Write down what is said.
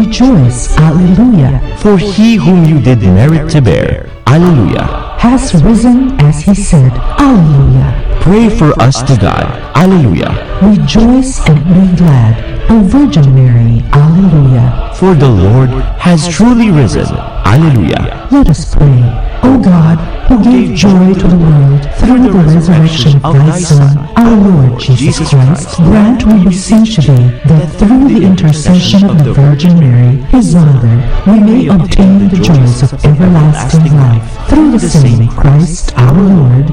Rejoice, Alleluia. For he whom you did merit to bear, Alleluia, has risen as he said, Alleluia. pray for us to God, Alleluia. Rejoice and be glad, O Virgin Mary, Alleluia. For the Lord has truly risen, Alleluia. Let us pray. O God, who gave joy to the world through the resurrection of thy Son, our Lord Jesus Christ, grant, we beseech thee, that through the intercession of the Virgin Mary, his mother, we may obtain the joys of everlasting life. Through the same Christ our Lord.